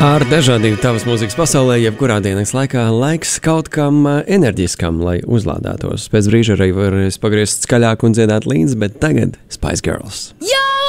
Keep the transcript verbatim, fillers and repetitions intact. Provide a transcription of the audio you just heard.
Ar dažādību tavas mūzikas pasaulē, jebkurā dienas laikā, laiks kaut kam enerģiskam, lai uzlādētos. Pēc brīža arī varēs pagriezt skaļāk un dziedāt līdzi, bet tagad Spice Girls. Jā!